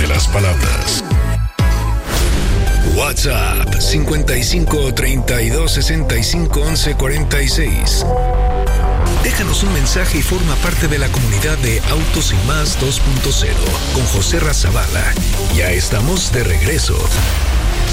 de las palabras. WhatsApp 55 32 65 11 46. Déjanos un mensaje y forma parte de la comunidad de Autos y Más 2.0 con José Razabala. Ya estamos de regreso.